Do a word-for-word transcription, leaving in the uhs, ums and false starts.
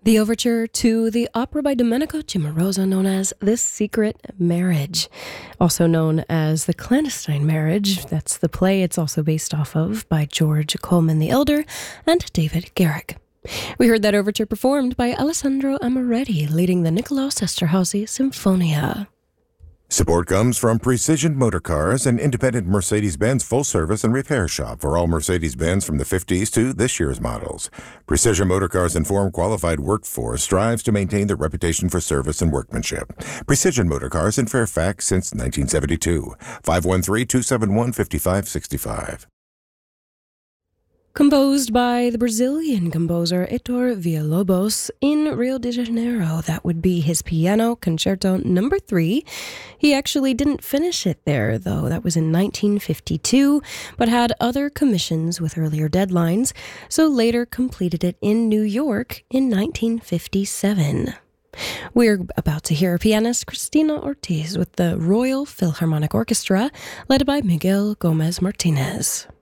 The overture to the opera by Domenico Cimarosa known as The Secret Marriage, also known as The Clandestine Marriage. That's the play it's also based off of, by George Colman the Elder and David Garrick. We heard that overture performed by Alessandro Amoretti, leading the Niccolò Esterházy Sinfonia. Support comes from Precision Motorcars, an independent Mercedes-Benz full-service and repair shop for all Mercedes-Benz from the fifties to this year's models. Precision Motorcars' informed, qualified workforce strives to maintain their reputation for service and workmanship. Precision Motorcars in Fairfax since nineteen seventy-two. five one three, two seven one, five five six five. Composed by the Brazilian composer Heitor Villa-Lobos in Rio de Janeiro. That would be his piano concerto number three. He actually didn't finish it there, though. That was in nineteen fifty-two, but had other commissions with earlier deadlines, so later completed it in New York in nineteen fifty-seven. We're about to hear pianist Cristina Ortiz with the Royal Philharmonic Orchestra, led by Miguel Gomez Martinez.